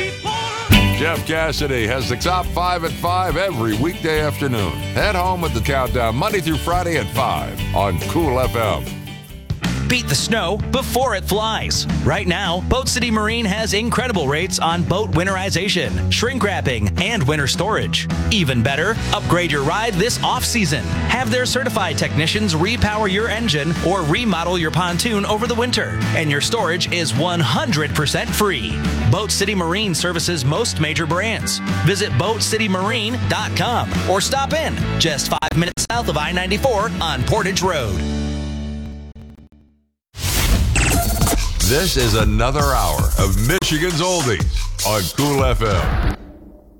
Jeff Cassidy has the top 5 at 5 every weekday afternoon. Head home with the countdown Monday through Friday at 5 on Cool FM. Beat the snow before it flies. Right now, Boat City Marine has incredible rates on boat winterization, shrink wrapping, and winter storage. Even better, upgrade your ride this off-season. Have their certified technicians repower your engine or remodel your pontoon over the winter. And your storage is 100% free. Boat City Marine services most major brands. Visit BoatCityMarine.com or stop in just 5 minutes south of I-94 on Portage Road. This is another hour of Michigan's Oldies on Cool FM.